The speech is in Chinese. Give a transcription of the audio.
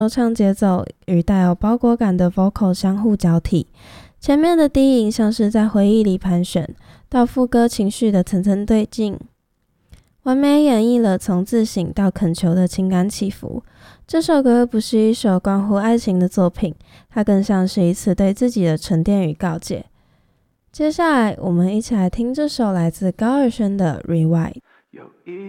流畅节奏与带有包裹感的 vocal 相互交替，前面的低吟像是在回忆里盘旋，到副歌情绪的层层对进，完美演绎了从自省到恳求的情感起伏。这首歌不是一首关乎爱情的作品，它更像是一次对自己的沉淀与告诫。接下来我们一起来听这首来自高尔宣的 Rewind。 有一